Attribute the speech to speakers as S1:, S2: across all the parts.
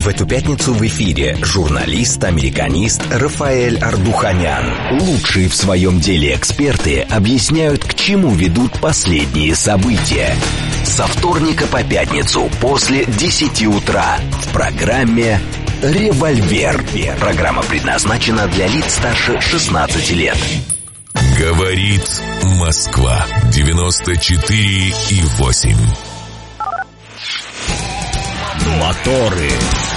S1: В эту пятницу в эфире журналист-американист Рафаэль Ардуханян. Лучшие в своем деле эксперты объясняют, к чему ведут последние события. Со вторника по пятницу после 10 утра в программе «Револьвер». Программа предназначена для лиц старше 16 лет.
S2: Говорит Москва 94,8.
S3: Моторы.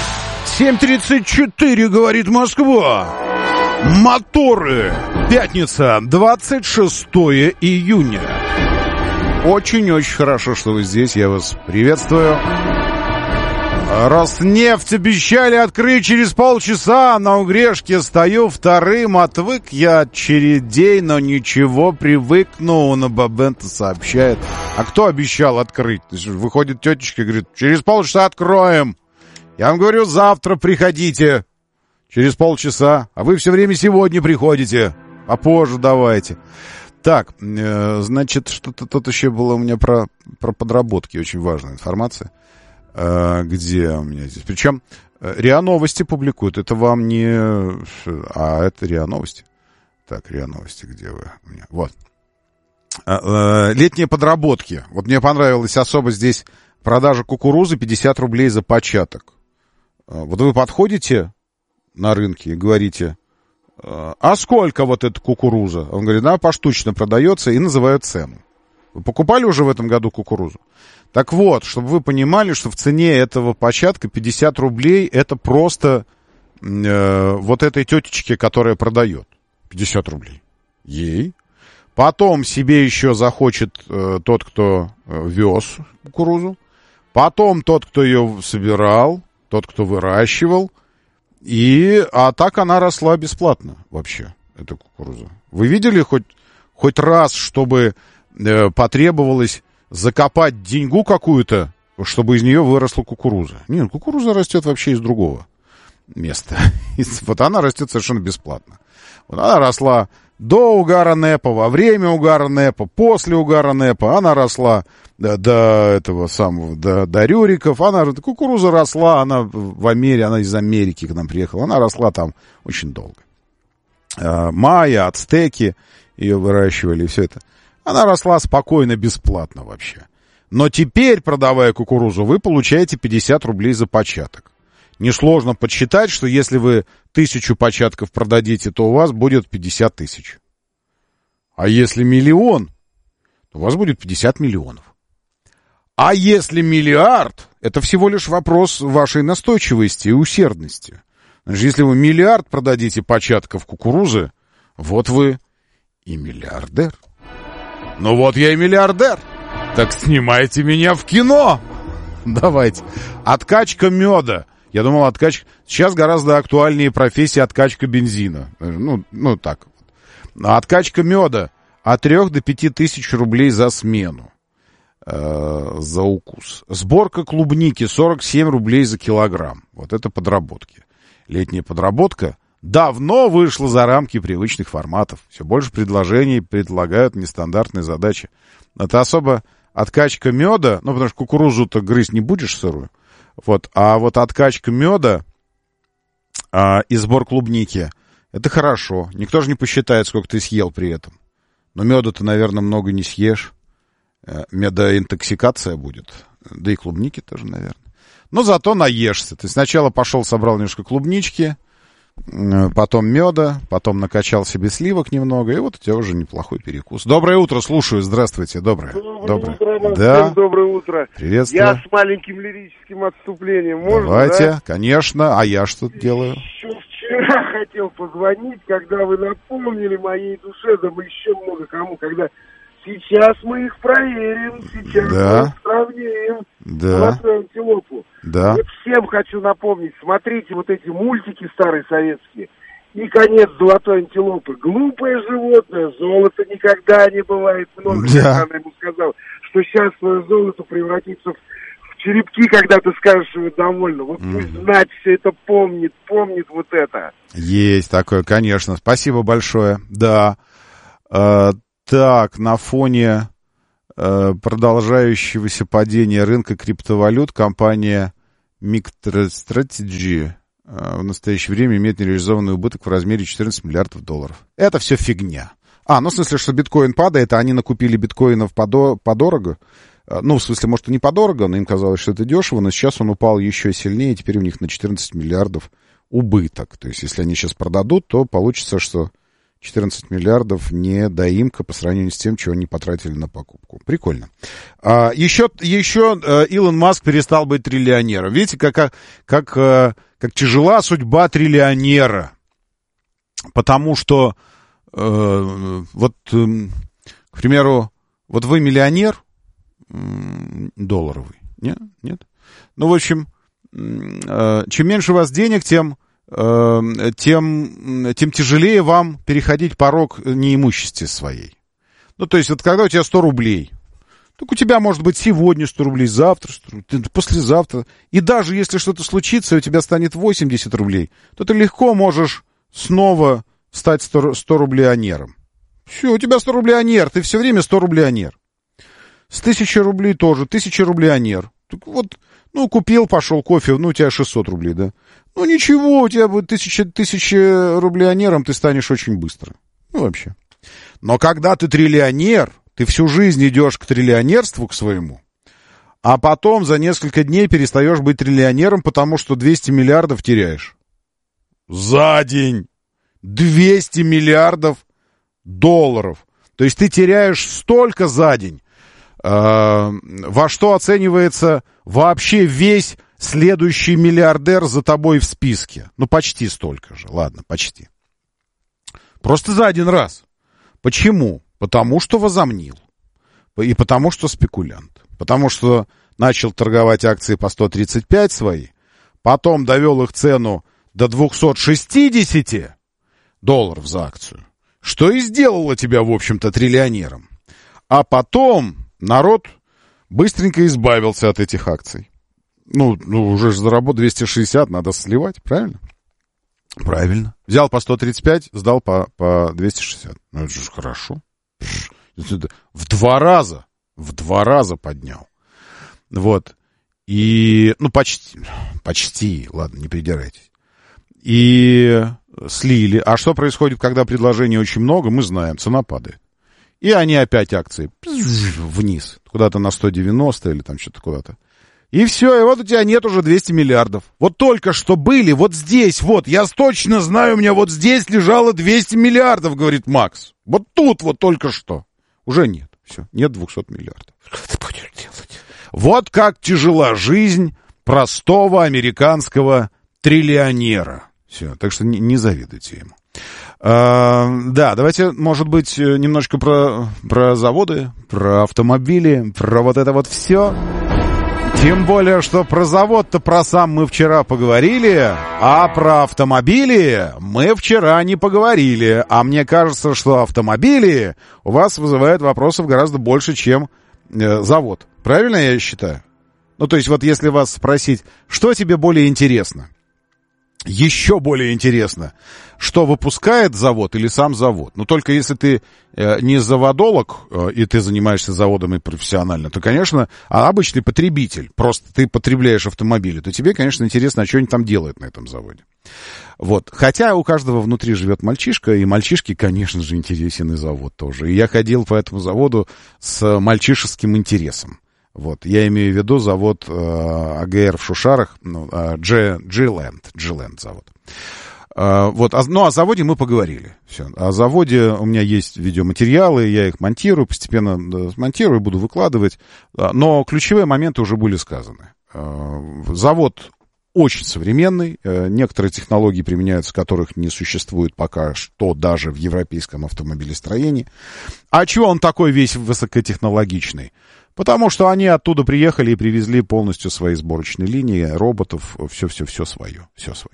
S3: 7:34, говорит Москва. Моторы. Пятница, 26 июня. Очень-очень хорошо, что вы здесь. Я вас приветствую. Роснефть обещали открыть через полчаса. На Угрешке стою вторым. Отвык я от чередей, но ничего, привыкну. На Бабента сообщает. А кто обещал открыть? Выходит тетечка и говорит, через полчаса откроем. Я вам говорю, завтра приходите. Через полчаса. А вы все время сегодня приходите. А позже давайте. Так, значит, что-то тут еще было у меня про подработки. Очень важная информация. Где у меня здесь? Причем РИА Новости публикуют. Это вам не... А, это РИА Новости. Так, РИА Новости, где вы? У меня. Вот. Летние подработки. Вот мне понравилась особо здесь продажа кукурузы 50 рублей за початок. Вот вы подходите на рынке и говорите, а сколько вот эта кукуруза? Он говорит, да, поштучно продается, и называют цену. Вы покупали уже в этом году кукурузу? Так вот, чтобы вы понимали, что в цене этого початка 50 рублей это просто вот этой тетечке, которая продает. 50 рублей. Ей. Потом себе еще захочет тот, кто вез кукурузу. Потом тот, кто ее собирал, тот, кто выращивал. А так она росла бесплатно вообще, эта кукуруза. Вы видели хоть раз, чтобы потребовалось закопать деньгу какую-то, чтобы из нее выросла кукуруза? Нет, кукуруза растет вообще из другого места. Вот она растет совершенно бесплатно. Вот она росла до угара НЭПа, во время угара НЭПа, после угара НЭПа. Она росла до этого самого, до Рюриков. Кукуруза росла, она в Америке, она из Америки к нам приехала. Она росла там очень долго. Майя, ацтеки ее выращивали, и все это. Она росла спокойно, бесплатно вообще. Но теперь, продавая кукурузу, вы получаете 50 рублей за початок. Несложно подсчитать, что если вы 1000 початков продадите, то у вас будет 50 тысяч. А если 1 000 000, то у вас будет 50 миллионов. А если 1 миллиард, это всего лишь вопрос вашей настойчивости и усердности. Значит, если вы 1 миллиард продадите початков кукурузы, вот вы и миллиардер. Ну вот я и миллиардер. Так снимайте меня в кино. Давайте. Откачка меда. Я думал, сейчас гораздо актуальнее профессия откачка бензина. Ну так вот. Откачка меда от 3 до 5 тысяч рублей за смену. За укус. Сборка клубники 47 рублей за килограмм. Вот это подработки. Летняя подработка давно вышла за рамки привычных форматов. Все больше предложений предлагают нестандартные задачи. Это особо откачка меда, потому что кукурузу-то грызть не будешь сырую. Вот, а вот откачка меда и сбор клубники, это хорошо. Никто же не посчитает, сколько ты съел при этом. Но меда-то, наверное, много не съешь. Медоинтоксикация будет. Да и клубники тоже, наверное. Но зато наешься. Ты сначала пошел, собрал немножко клубнички, потом меда, потом накачал себе сливок немного, и вот у тебя уже неплохой перекус. Доброе утро, слушаю. Здравствуйте, доброе.
S4: Доброе утро,
S3: да.
S4: Доброе утро.
S3: Приветствую.
S4: Я с маленьким лирическим отступлением. Можно,
S3: давайте,
S4: да?
S3: Конечно. А я что делаю?
S4: Еще вчера хотел позвонить, когда вы напомнили моей душе, да мы еще много кому, когда сейчас мы их проверим, сейчас мы их сравним. Золотую антилопу.
S3: Да.
S4: Вот всем хочу напомнить, смотрите вот эти мультики старые советские. И конец золотой антилопы. Глупое животное, золото никогда не бывает много.
S3: Да.
S4: Она ему сказал, что сейчас твое золото превратится в черепки, когда ты скажешь, что вы довольны. Вот пусть знать все это помнит вот это.
S3: Есть такое, конечно. Спасибо большое. Да. Так, на фоне продолжающегося падения рынка криптовалют компания MicroStrategy в настоящее время имеет нереализованный убыток в размере 14 миллиардов долларов. Это все фигня. В смысле, что биткоин падает, а они накупили биткоинов подорого. В смысле, может, и не подорого, но им казалось, что это дешево, но сейчас он упал еще сильнее, и теперь у них на 14 миллиардов убыток. То есть, если они сейчас продадут, то получится, что 14 миллиардов не доимка по сравнению с тем, чего они потратили на покупку. Прикольно. Еще Илон Маск перестал быть триллионером. Видите, как тяжела судьба триллионера. Потому что, к примеру, вот вы миллионер долларовый. Нет? Ну, в общем, чем меньше у вас денег, тем тяжелее вам переходить порог неимущести своей. Ну, то есть, вот когда у тебя 100 рублей, так у тебя может быть сегодня 100 рублей, завтра 100 рублей, послезавтра. И даже если что-то случится, и у тебя станет 80 рублей, то ты легко можешь снова стать 100 рублеонером. Все, у тебя 100 рублеонер, ты все время 100 рублеонер. С 1000 рублей тоже, 1000 рублеонер. Так вот, купил, пошел кофе, у тебя 600 рублей, да? Ничего, у тебя будет 1000 рублеонером, ты станешь очень быстро. Вообще. Но когда ты триллионер, ты всю жизнь идешь к триллионерству, к своему, а потом за несколько дней перестаешь быть триллионером, потому что 200 миллиардов теряешь. За день! 200 миллиардов долларов. То есть ты теряешь столько за день, во что оценивается вообще весь следующий миллиардер за тобой в списке. Почти столько же. Ладно, почти. Просто за один раз. Почему? Потому что возомнил. И потому что спекулянт. Потому что начал торговать акции по 135 свои, потом довел их цену до 260 долларов за акцию, что и сделало тебя, в общем-то, триллионером. А потом народ быстренько избавился от этих акций. Уже заработал 260, надо сливать, правильно? Правильно. Взял по 135, сдал по 260. Это же хорошо. В 2 раза поднял. Вот. И, почти, ладно, не придирайтесь. И слили. А что происходит, когда предложений очень много, мы знаем, цена падает. И они опять акции вниз, куда-то на 190 или там что-то куда-то. И все, и вот у тебя нет уже 200 миллиардов. Вот только что были, вот здесь, вот, я точно знаю, у меня вот здесь лежало 200 миллиардов, говорит Макс. Вот тут вот только что. Уже нет, все, нет 200 миллиардов. Что ты будешь делать? Вот как тяжела жизнь простого американского триллионера. Все, так что не завидуйте ему. Да, давайте, может быть, немножко про заводы, про автомобили, про вот это вот все. Тем более, что про завод-то про сам мы вчера поговорили, а про автомобили мы вчера не поговорили. А мне кажется, что автомобили у вас вызывают вопросов гораздо больше, чем завод. Правильно я считаю? То есть вот если вас спросить, что тебе более интересно? Еще более интересно, что выпускает завод или сам завод. Только если ты не заводолог, и ты занимаешься заводами профессионально, то, конечно, обычный потребитель, просто ты потребляешь автомобили, то тебе, конечно, интересно, а что они там делают на этом заводе. Вот. Хотя у каждого внутри живет мальчишка, и мальчишке, конечно же, интересен и завод тоже. И я ходил по этому заводу с мальчишеским интересом. Вот, я имею в виду завод АГР в Шушарах, G-Land завод. Вот, о заводе мы поговорили. Все. О заводе у меня есть видеоматериалы, я их монтирую, постепенно монтирую, буду выкладывать. Но ключевые моменты уже были сказаны. Завод очень современный, некоторые технологии применяются, которых не существует пока что даже в европейском автомобилестроении. А чего он такой весь высокотехнологичный? Потому что они оттуда приехали и привезли полностью свои сборочные линии, роботов, все свое.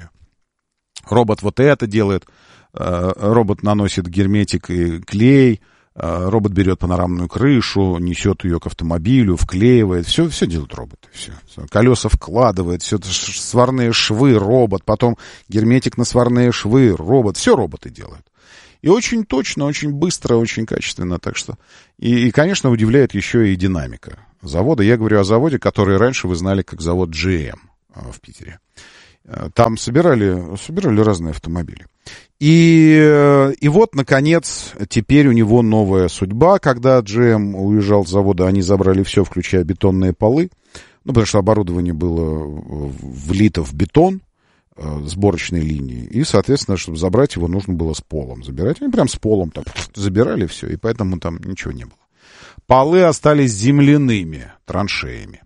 S3: Робот вот это делает, робот наносит герметик и клей, робот берет панорамную крышу, несет ее к автомобилю, вклеивает, все делают роботы, все. Колеса вкладывает, все это сварные швы, робот, потом герметик на сварные швы, робот, все роботы делают. И очень точно, очень быстро, очень качественно. Так что... И, конечно, удивляет еще и динамика завода. Я говорю о заводе, который раньше вы знали как завод GM. в Питере. Там собирали разные автомобили. И вот, наконец, теперь у него новая судьба. Когда GM уезжал с завода, они забрали все, включая бетонные полы. Ну, потому что оборудование было влито в бетон сборочной линии. И, соответственно, чтобы забрать его, нужно было с полом забирать. Они прям с полом так забирали все, и поэтому там ничего не было. Полы остались земляными траншеями.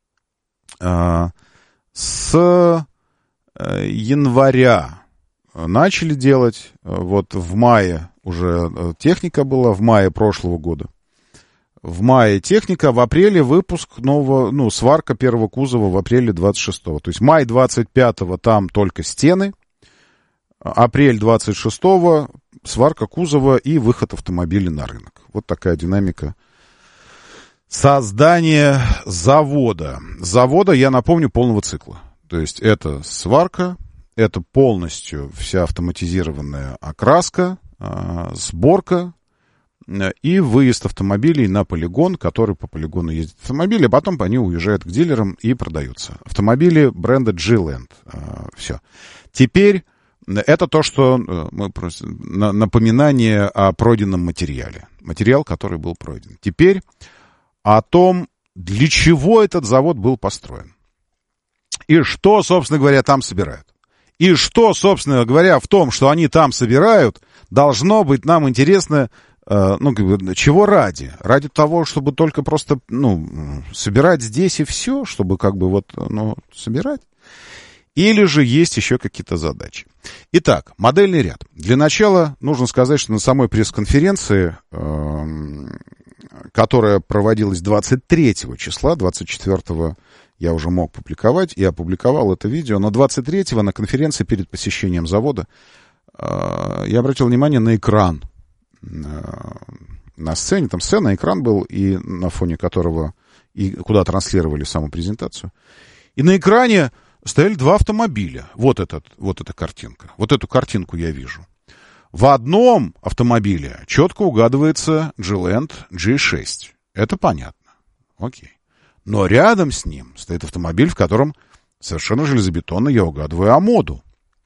S3: С января начали делать. Вот в мае уже техника была, в мае прошлого года. В мае техника, в апреле выпуск нового, сварка первого кузова в апреле 26-го. То есть май 25-го там только стены, апрель 26-го сварка кузова и выход автомобиля на рынок. Вот такая динамика создания завода. Завода, я напомню, полного цикла. То есть это сварка, это полностью вся автоматизированная окраска, сборка и выезд автомобилей на полигон, который по полигону ездит автомобили, а потом они уезжают к дилерам и продаются. Автомобили бренда G-Land. Все. Теперь это то, что мы просто напоминание о пройденном материале. Материал, который был пройден. Теперь о том, для чего этот завод был построен. И что, собственно говоря, там собирают. И что, собственно говоря, в том, что они там собирают, должно быть нам интересно, чего ради? Ради того, чтобы только просто, собирать здесь и все, чтобы собирать? Или же есть еще какие-то задачи? Итак, модельный ряд. Для начала нужно сказать, что на самой пресс-конференции, которая проводилась 23 числа, 24-го я уже мог публиковать, и опубликовал это видео, но 23-го на конференции перед посещением завода я обратил внимание на экран на сцене. Там сцена, экран был, и на фоне которого и куда транслировали саму презентацию. И на экране стояли два автомобиля. Вот эта картинка. Вот эту картинку я вижу. В одном автомобиле четко угадывается G-Land G6. Это понятно. Окей. Но рядом с ним стоит автомобиль, в котором совершенно железобетонно я угадываю Амоду.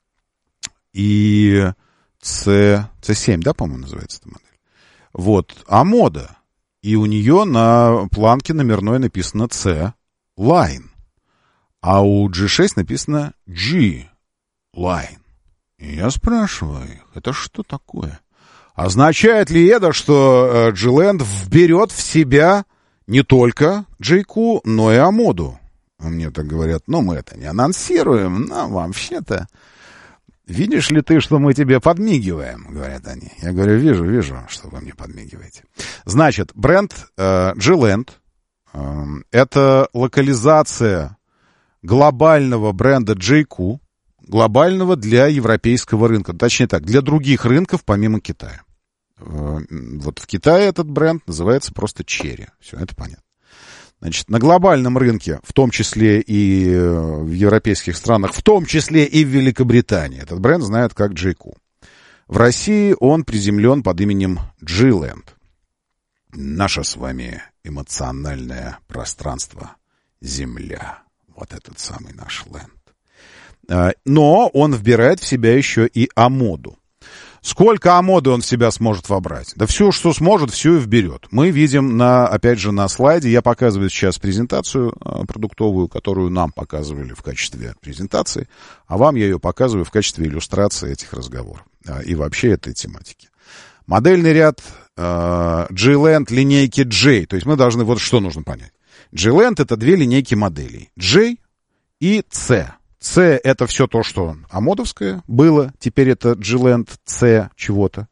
S3: И C7, да, по-моему, называется эта модель. Вот, Амода. И у нее на планке номерной написано C-Line. А у G6 написано G-Line. И я спрашиваю их, это что такое? Означает ли это, что G-Land вберет в себя не только J-Q, но и Амоду? Мне так говорят, мы это не анонсируем, но вообще-то... Видишь ли ты, что мы тебе подмигиваем, говорят они. Я говорю, вижу, что вы мне подмигиваете. Значит, бренд G-Land это локализация глобального бренда J-Q, глобального для европейского рынка. Точнее так, для других рынков помимо Китая. Вот в Китае этот бренд называется просто Cherry. Все, это понятно. Значит, на глобальном рынке, в том числе и в европейских странах, в том числе и в Великобритании, этот бренд знают как J-Q. В России он приземлен под именем G-Land. Наше с вами эмоциональное пространство — Земля. Вот этот самый наш ленд. Но он вбирает в себя еще и Амоду. Сколько Амоды он в себя сможет вобрать? Да все, что сможет, все и вберет. Мы видим, опять же, на слайде, я показываю сейчас презентацию продуктовую, которую нам показывали в качестве презентации, а вам я ее показываю в качестве иллюстрации этих разговоров и вообще этой тематики. Модельный ряд G-Land линейки J. То есть мы должны, вот что нужно понять. G-Land — это две линейки моделей. J и C. C — это все то, что амодовское было. Теперь это G-Land C чего-то.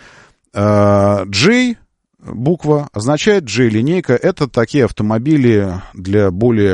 S3: G буква означает G-линейка. Это такие автомобили для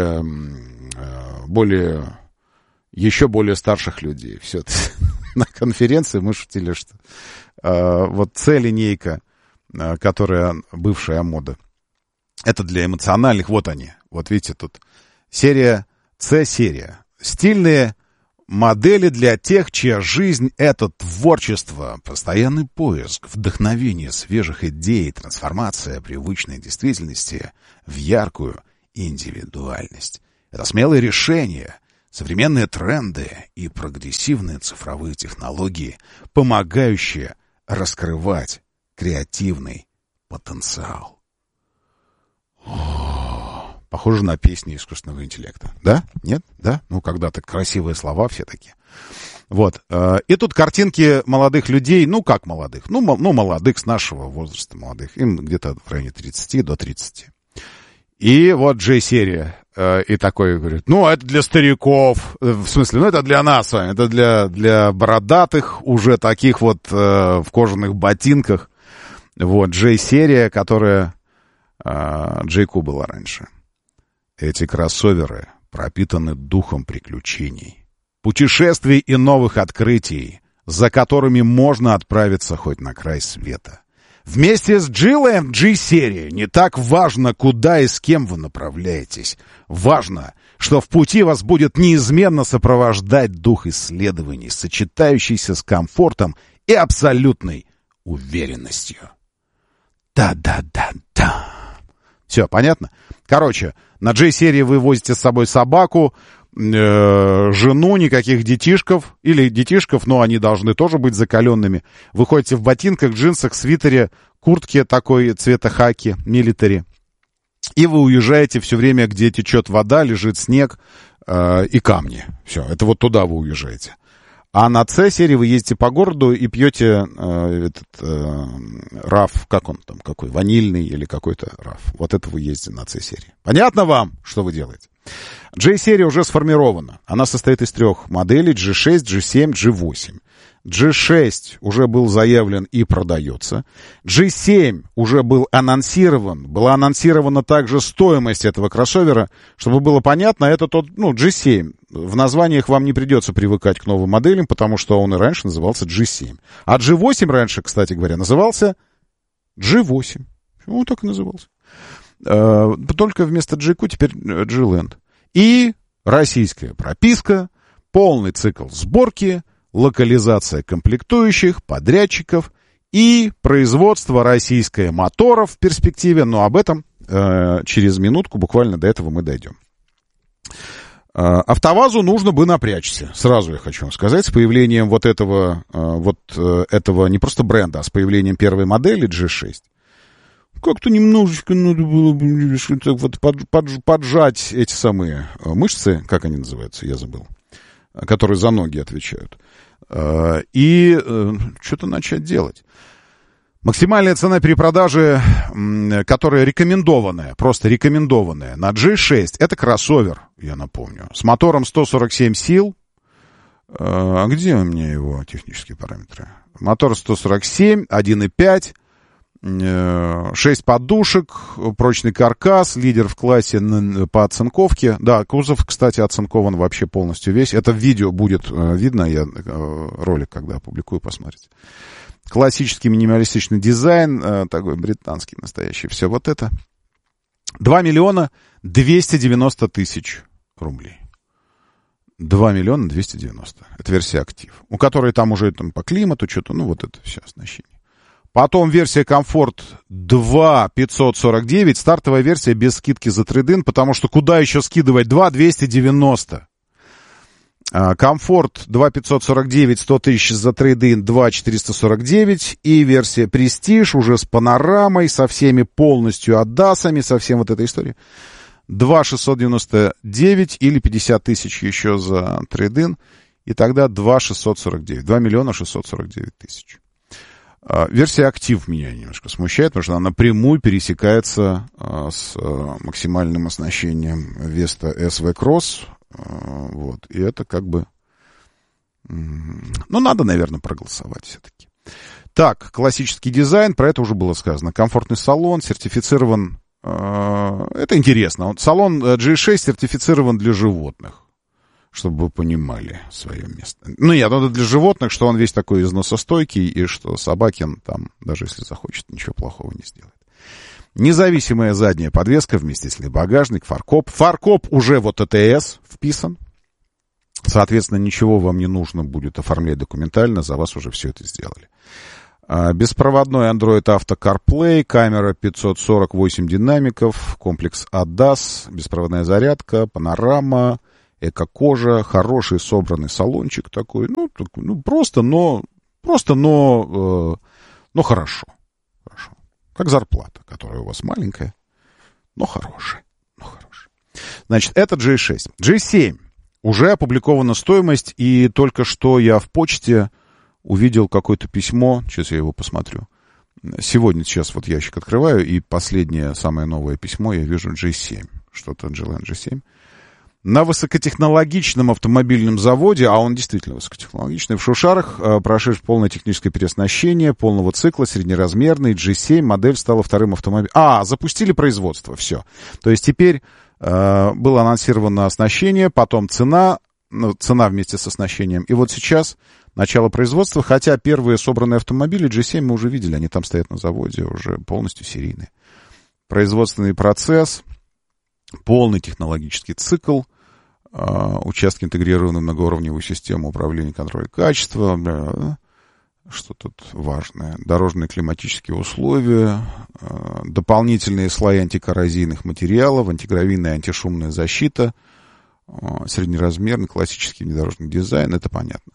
S3: еще более старших людей. Все. На конференции мы шутили, что вот C-линейка, которая бывшая Амода, это для эмоциональных. Вот они. Вот видите, тут серия C-серия. Стильные модели для тех, чья жизнь — это творчество, постоянный поиск, вдохновение свежих идей, трансформация привычной действительности в яркую индивидуальность. Это смелые решения, Современные тренды и прогрессивные цифровые технологии, помогающие раскрывать креативный потенциал. Похоже на песни искусственного интеллекта. Да? Нет? Да? Ну, когда-то красивые слова все такие. Вот. И тут картинки молодых людей, ну, как молодых? Ну, молодых, с нашего возраста молодых. Им где-то в районе 30 до 30. И вот J-серия. И такой говорит, ну, это для стариков. В смысле, ну, это для нас с вами. Это для бородатых, уже таких вот в кожаных ботинках. Вот, J-серия, которая J.Q. была раньше. Эти кроссоверы пропитаны духом приключений, путешествий и новых открытий, за которыми можно отправиться хоть на край света. Вместе с G-Land G-серии не так важно, куда и с кем вы направляетесь. Важно, что в пути вас будет неизменно сопровождать дух исследований, сочетающийся с комфортом и абсолютной уверенностью. Да-да-да-да. Все, понятно? Короче, на J-серии вы возите с собой собаку, жену, никаких детишков, или детишков, но они должны тоже быть закаленными. Вы ходите в ботинках, джинсах, свитере, куртке такой цвета хаки, милитари. И вы уезжаете все время, где течет вода, лежит снег и камни. Все, это вот туда вы уезжаете. А на С-серии вы ездите по городу и пьете раф, как он там, какой, ванильный или какой-то раф. Вот это вы ездите на С-серии. Понятно вам, что вы делаете? J-серия уже сформирована. Она состоит из 3 моделей: G6, G7, G8. G6 уже был заявлен и продается. G7 уже был анонсирован. Была анонсирована также стоимость этого кроссовера. Чтобы было понятно, это тот, G7. В названиях вам не придется привыкать к новым моделям, потому что он и раньше назывался G7. А G8 раньше, кстати говоря, назывался G8. Он так и назывался. Только вместо J.Q. теперь G-Land. И российская прописка, полный цикл сборки, локализация комплектующих, подрядчиков и производство российских моторов в перспективе. Но об этом через минутку, буквально до этого мы дойдем. АвтоВАЗу нужно бы напрячься. Сразу я хочу вам сказать, с появлением вот этого не просто бренда, а с появлением первой модели G6. Как-то немножечко надо было вот поджать эти самые мышцы, как они называются, я забыл, которые за ноги отвечают, и что-то начать делать. Максимальная цена перепродажи, которая рекомендованная, просто рекомендованная, на G6, это кроссовер, я напомню, с мотором 147 сил. А где у меня его технические параметры? Мотор 147, 1.5. 6 подушек, прочный каркас, лидер в классе по оцинковке. Да, кузов, кстати, оцинкован вообще полностью весь. Это в видео будет видно, я ролик, когда опубликую, посмотрите. Классический минималистичный дизайн, такой британский настоящий. Все вот это. 2 миллиона 290 тысяч рублей. 2 миллиона 290. Это версия актив. У которой там уже по климату что-то, вот это все оснащение. Потом версия комфорт 2,549, стартовая версия без скидки за трейд-ин, потому что куда еще скидывать? 2,290. Комфорт 2,549, 100 тысяч за трейд-ин, 2,449. И версия Prestige уже с панорамой, со всеми полностью ADAS-ами, со всем вот этой историей. 2,699 или 50 тысяч еще за трейд-ин. И тогда 2,649. 2 миллиона 649 тысяч. Версия актив меня немножко смущает, потому что она напрямую пересекается с максимальным оснащением Vesta SV Cross. Вот. И это надо, наверное, проголосовать все-таки. Так, классический дизайн, про это уже было сказано. Комфортный салон, сертифицирован... Это интересно. Салон G6 сертифицирован для животных. Чтобы вы понимали свое место. Это для животных, что он весь такой износостойкий, и что собакин там, даже если захочет, ничего плохого не сделает. Независимая задняя подвеска, вместительный багажник, фаркоп. Фаркоп уже вот АТС вписан. Соответственно, ничего вам не нужно будет оформлять документально, за вас уже все это сделали. Беспроводной Android Auto CarPlay, камера 548 динамиков, комплекс ADAS, беспроводная зарядка, панорама, эко-кожа, хороший собранный салончик такой, просто, но хорошо. Хорошо. Как зарплата, которая у вас маленькая, но хорошая. Значит, это J6. J7. Уже опубликована стоимость, и только что я в почте увидел какое-то письмо. Сейчас я его посмотрю. Сейчас вот ящик открываю, и последнее, самое новое письмо я вижу J7. Что-то GLand J7. На высокотехнологичном автомобильном заводе, а он действительно высокотехнологичный, в Шушарах, прошедший полное техническое переоснащение, полного цикла, среднеразмерный, G7, модель стала вторым автомобилем. Запустили производство, все. То есть теперь было анонсировано оснащение, потом цена вместе с оснащением, и вот сейчас начало производства, хотя первые собранные автомобили G7 мы уже видели, они там стоят на заводе, уже полностью серийные. Производственный процесс, полный технологический цикл, участки интегрированы в многоуровневую систему управления контроля качества, что тут важное, дорожные климатические условия, дополнительные слои антикоррозийных материалов, антигравийная и антишумная защита, среднеразмерный классический внедорожный дизайн, это понятно.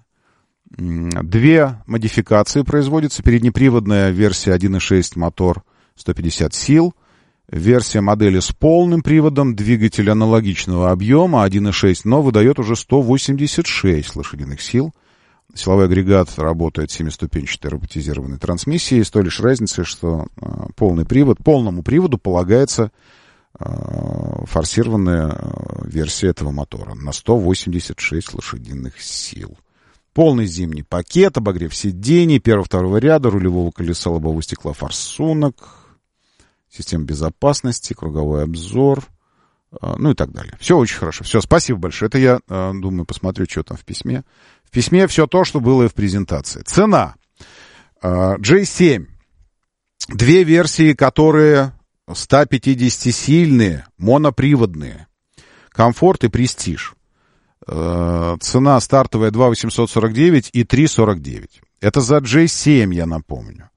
S3: 2 модификации производятся, переднеприводная версия 1.6 мотор 150 сил, версия модели с полным приводом, двигатель аналогичного объема 1.6, но выдает уже 186 лошадиных сил. Силовой агрегат работает 7-ступенчатой роботизированной трансмиссией, с той лишь разницей, что полному приводу полагается форсированная версия этого мотора на 186 лошадиных сил. Полный зимний пакет, обогрев сидений, 1-2 ряда, рулевого колеса, лобового стекла, форсунок, система безопасности, круговой обзор, и так далее. Все очень хорошо. Все, спасибо большое. Это я, думаю, посмотрю, что там в письме. В письме все то, что было и в презентации. Цена. J7. 2 версии, которые 150-сильные, моноприводные. Комфорт и престиж. Цена стартовая 2 849 и 3 49. Это за J7, я напомню.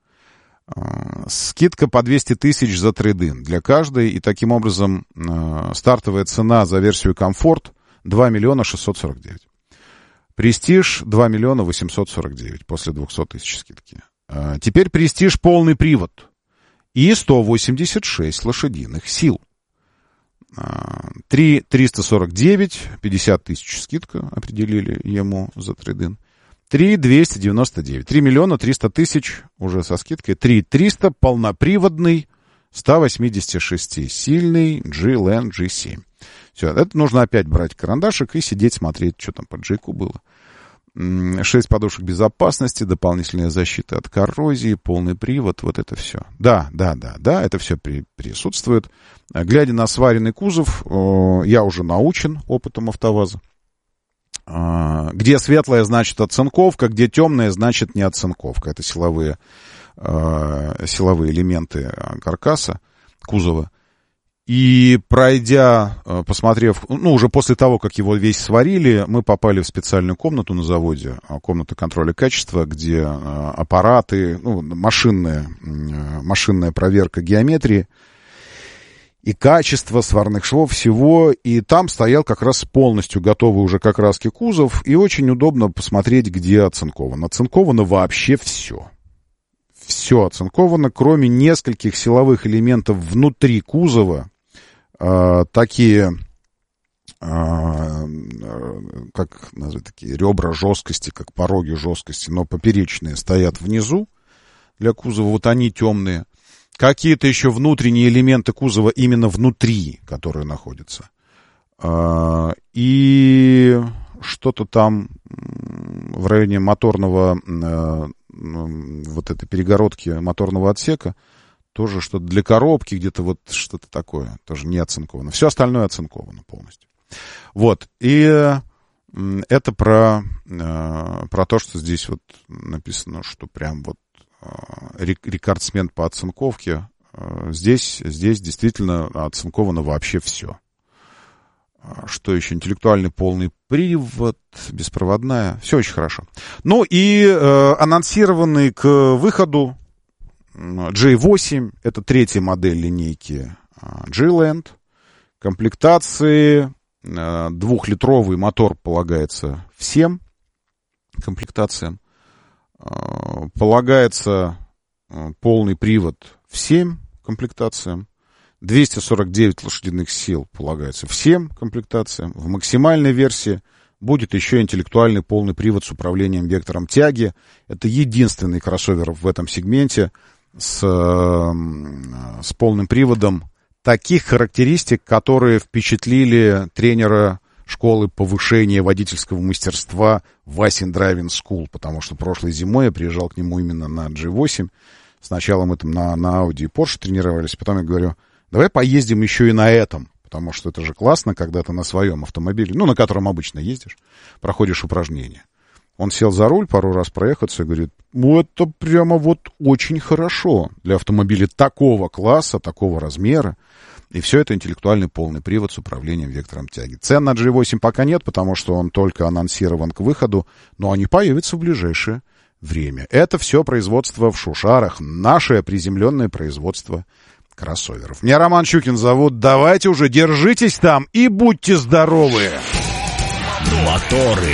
S3: Скидка по 200 тысяч за трейд-ин для каждой. И таким образом стартовая цена за версию комфорт 2 649. Престиж 2 849 после 200 тысяч скидки. Теперь престиж полный привод и 186 лошадиных сил. 3 349, 50 тысяч скидка определили ему за трейд-ин. 3 299, 3 300 тысяч уже со скидкой. 3 300 полноприводный 186-сильный GLand G7. Все, это нужно опять брать карандашик и сидеть смотреть, что там по Джейку было. 6 подушек безопасности, дополнительная защита от коррозии, полный привод, вот это все. Да, это все присутствует. Глядя на сваренный кузов, я уже научен опытом АвтоВАЗа. Где светлая, значит оцинковка, где темная, значит не оцинковка. Это силовые элементы каркаса, кузова. И пройдя, посмотрев, уже после того, как его весь сварили, мы попали в специальную комнату на заводе, комната контроля качества, где аппараты, машинная проверка геометрии и качества сварных швов, всего. И там стоял как раз полностью готовый уже к окраске кузов, и очень удобно посмотреть, где оцинковано. Оцинковано вообще все. Все оцинковано, кроме нескольких силовых элементов внутри кузова. Такие, как назвать, такие ребра жесткости, как пороги жесткости, но поперечные стоят внизу для кузова, вот они темные. Какие-то еще внутренние элементы кузова именно внутри, которые находятся. И что-то там в районе моторного, вот этой перегородки моторного отсека, тоже что-то для коробки, где-то вот что-то такое, тоже не оцинковано. Все остальное оцинковано полностью. Вот, и это про то, что здесь вот написано, что прям вот рекордсмен по оцинковке. Здесь действительно оцинковано вообще все. Что еще? Интеллектуальный полный привод, беспроводная. Все очень хорошо. Ну и анонсированный к выходу J8, это 3-я модель линейки GLand. Комплектации 2-литровый мотор полагается всем комплектациям. Полагается полный привод всем комплектациям. 249 лошадиных сил полагается всем комплектациям. В максимальной версии будет еще интеллектуальный полный привод с управлением вектором тяги. Это единственный кроссовер в этом сегменте с полным приводом таких характеристик, которые впечатлили тренера школы повышения водительского мастерства Васин Driving School, потому что прошлой зимой я приезжал к нему именно на G8. Сначала мы там на Audi и Porsche тренировались, потом я говорю, давай поездим еще и на этом, потому что это же классно, когда ты на своем автомобиле, на котором обычно ездишь, проходишь упражнения. Он сел за руль, пару раз проехаться и говорит, это прямо очень хорошо для автомобиля такого класса, такого размера. И все это интеллектуальный полный привод с управлением вектором тяги. Цен на G8 пока нет, потому что он только анонсирован к выходу, но они появятся в ближайшее время. Это все производство в Шушарах, наше приземленное производство кроссоверов. Меня Роман Щукин зовут. Давайте уже держитесь там и будьте здоровы.
S1: Моторы.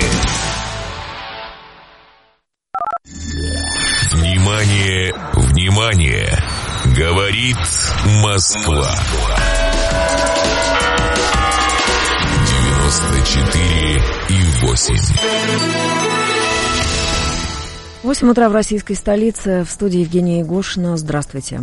S2: Внимание, внимание! Говорит Москва. 94,8.
S5: 8 утра в российской столице. В студии Евгения Егошина. Здравствуйте.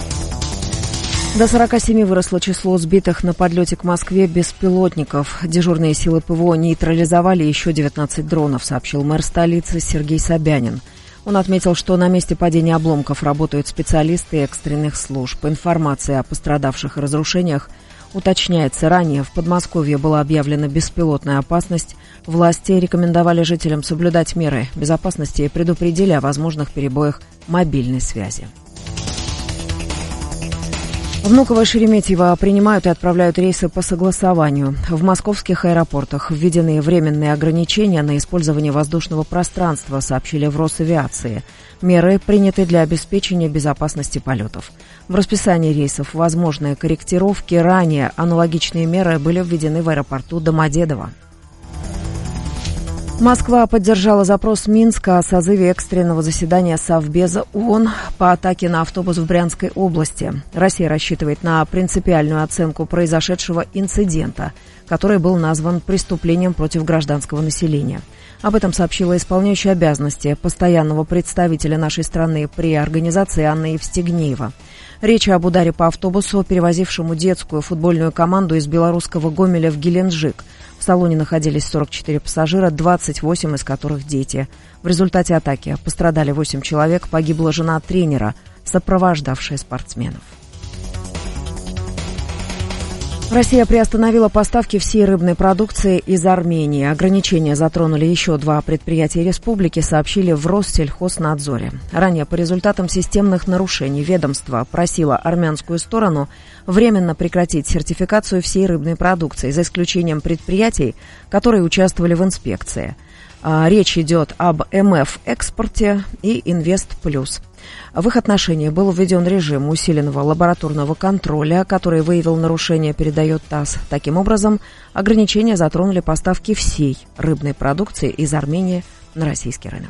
S5: До 47 выросло число сбитых на подлете к Москве беспилотников. Дежурные силы ПВО нейтрализовали еще 19 дронов, сообщил мэр столицы Сергей Собянин. Он отметил, что на месте падения обломков работают специалисты экстренных служб. По информации о пострадавших и разрушениях уточняется, ранее в Подмосковье была объявлена беспилотная опасность. Власти рекомендовали жителям соблюдать меры безопасности и предупредили о возможных перебоях мобильной связи. Внуково и Шереметьево принимают и отправляют рейсы по согласованию. В московских аэропортах введены временные ограничения на использование воздушного пространства, сообщили в Росавиации. Меры приняты для обеспечения безопасности полетов. В расписании рейсов возможны корректировки. Ранее аналогичные меры были введены в аэропорту Домодедово. Москва поддержала запрос Минска о созыве экстренного заседания Совбеза ООН по атаке на автобус в Брянской области. Россия рассчитывает на принципиальную оценку произошедшего инцидента, который был назван преступлением против гражданского населения. Об этом сообщила исполняющая обязанности постоянного представителя нашей страны при организации Анна Евстигнеева. Речь об ударе по автобусу, перевозившему детскую футбольную команду из белорусского Гомеля в Геленджик. В салоне находились 44 пассажира, 28 из которых дети. В результате атаки пострадали 8 человек, погибла жена тренера, сопровождавшая спортсменов. Россия приостановила поставки всей рыбной продукции из Армении. Ограничения затронули еще 2 предприятия республики, сообщили в Россельхознадзоре. Ранее по результатам системных нарушений ведомство просило армянскую сторону временно прекратить сертификацию всей рыбной продукции, за исключением предприятий, которые участвовали в инспекции. Речь идет об МФ-экспорте и Инвест-Плюс. В их отношении был введен режим усиленного лабораторного контроля, который выявил нарушения, передает ТАСС. Таким образом, ограничения затронули поставки всей рыбной продукции из Армении на российский рынок.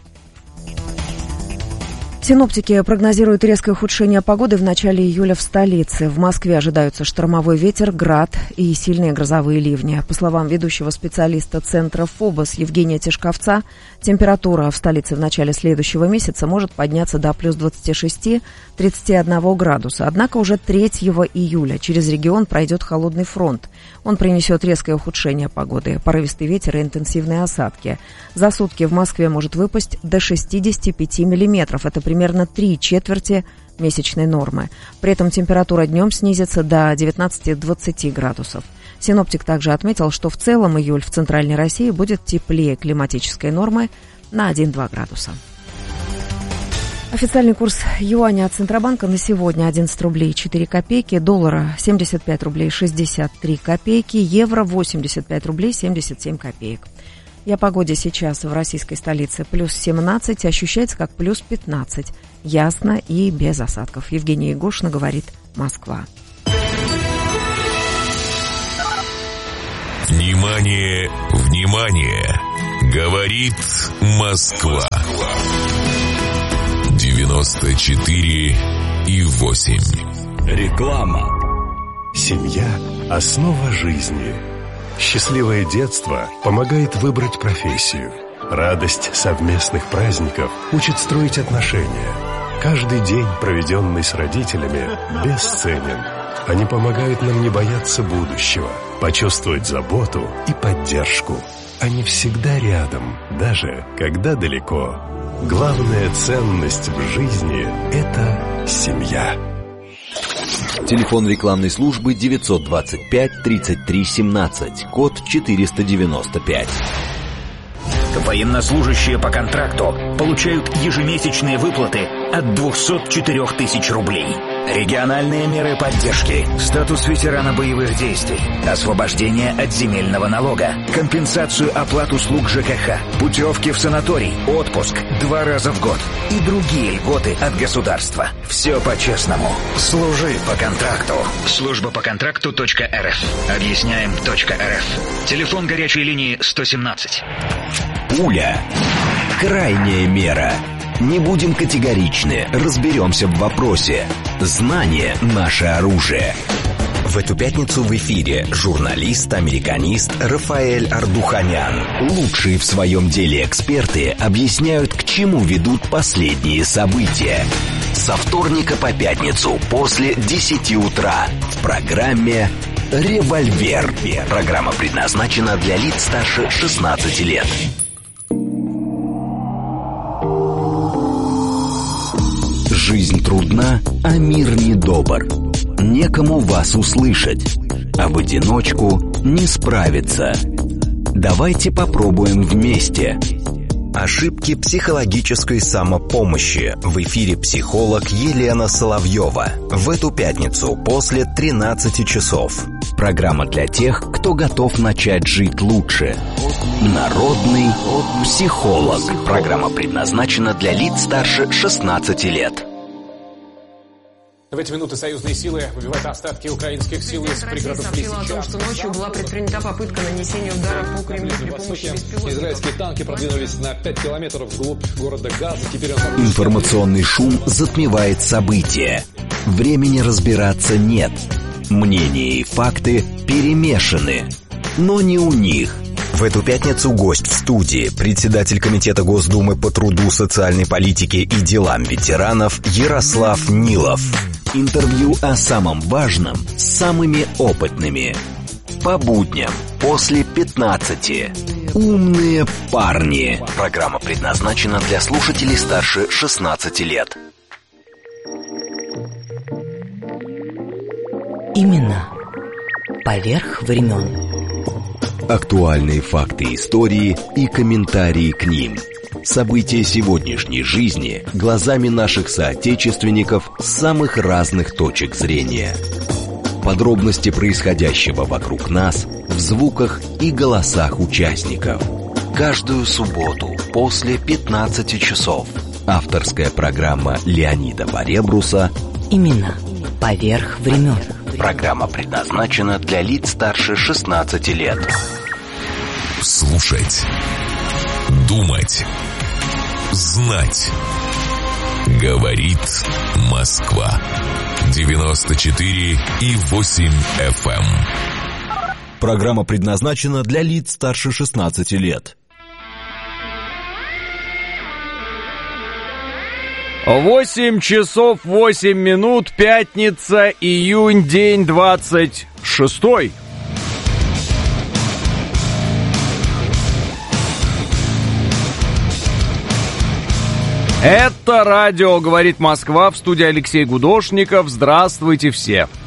S5: Синоптики прогнозируют резкое ухудшение погоды в начале июля в столице. В Москве ожидаются штормовой ветер, град и сильные грозовые ливни. По словам ведущего специалиста Центра ФОБОС Евгения Тишковца, температура в столице в начале следующего месяца может подняться до плюс 26-31 градуса. Однако уже 3 июля через регион пройдет холодный фронт. Он принесет резкое ухудшение погоды, порывистый ветер и интенсивные осадки. За сутки в Москве может выпасть до 65 миллиметров. Это примерно 3/4 месячной нормы. При этом температура днем снизится до 19-20 градусов. Синоптик также отметил, что в целом июль в Центральной России будет теплее климатической нормы на 1-2 градуса. Официальный курс юаня от Центробанка на сегодня 11 рублей 4 копейки, доллара 75 рублей 63 копейки, евро 85 рублей 77 копеек. И о погоде сейчас в российской столице плюс 17, ощущается как плюс 15. Ясно и без осадков. Евгения Егошина говорит, Москва.
S2: Внимание, внимание! Говорит Москва. 94,8.
S6: Реклама. Семья – основа жизни. Счастливое детство помогает выбрать профессию. Радость совместных праздников учит строить отношения. Каждый день, проведенный с родителями, бесценен. Они помогают нам не бояться будущего, почувствовать заботу и поддержку. Они всегда рядом, даже когда далеко. Главная ценность в жизни – это семья.
S1: Телефон рекламной службы 925 33 17, код 495.
S7: Военнослужащие по контракту получают ежемесячные выплаты от 204 тысяч рублей. Региональные меры поддержки, статус ветерана боевых действий, освобождение от земельного налога, компенсацию оплат услуг ЖКХ, путевки в санаторий, отпуск 2 раза в год и другие льготы от государства. Все по-честному. Служи по контракту. Служба по контракту.рф. Объясняем.рф. Телефон горячей линии 117.
S1: Пуля. Крайняя мера. Не будем категоричны, разберемся в вопросе. Знание – наше оружие. В эту пятницу в эфире журналист-американист Рафаэль Ардуханян. Лучшие в своем деле эксперты объясняют, к чему ведут последние события. Со вторника по пятницу после 10 утра в программе «Револьвер». Программа предназначена для лиц старше 16 лет. Жизнь трудна, а мир недобр. Некому вас услышать, а в одиночку не справиться. Давайте попробуем вместе. Ошибки психологической самопомощи. В эфире психолог Елена Соловьева. В эту пятницу после 13 часов. Программа для тех, кто готов начать жить лучше. Народный психолог. Программа предназначена для лиц старше 16 лет.
S8: В эти минуты союзные силы выбивают остатки украинских сил из пригородов Лисичанска.
S9: Сообщила о том, что ночью была предпринята попытка нанесения удара по Кремлю при помощи беспилотников.
S8: Израильские танки продвинулись на 5 километров вглубь города Газа. Теперь
S1: Информационный шум затмевает события. Времени разбираться нет. Мнения и факты перемешаны. Но не у них. В эту пятницу гость в студии, председатель Комитета Госдумы по труду, социальной политике и делам ветеранов Ярослав Нилов. Интервью о самом важном с самыми опытными. По будням после 15. Умные парни. Программа предназначена для слушателей старше 16 лет.
S10: Именно поверх времен.
S1: Актуальные факты истории и комментарии к ним. События сегодняшней жизни глазами наших соотечественников с самых разных точек зрения. Подробности происходящего вокруг нас в звуках и голосах участников. Каждую субботу после 15 часов. Авторская программа Леонида Поребруса.
S10: Именно поверх времен.
S1: Программа предназначена для лиц старше 16 лет.
S2: Слушать, думать, знать. Говорит Москва. 94,8 FM.
S1: Программа предназначена для лиц старше 16 лет.
S11: 8 часов 8 минут, пятница, июнь, день 26. Это радио «Говорит Москва», в студии Алексей Гудошников. Здравствуйте все.